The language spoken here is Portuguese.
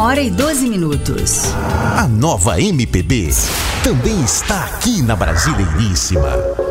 1h12. A nova MPB também está aqui na Brasileiríssima.